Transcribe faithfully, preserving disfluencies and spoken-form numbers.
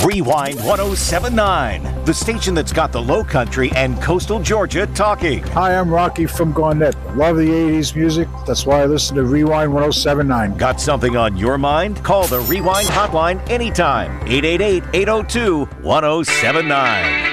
Rewind ten seventy-nine, the station that's got the Low Country and coastal Georgia talking. Hi, I'm Rocky from Garnett. Love the eighties music. That's why I listen to Rewind ten seventy-nine. Got something on your mind? Call the Rewind hotline anytime. eight eight eight, eight oh two, ten seventy-nine.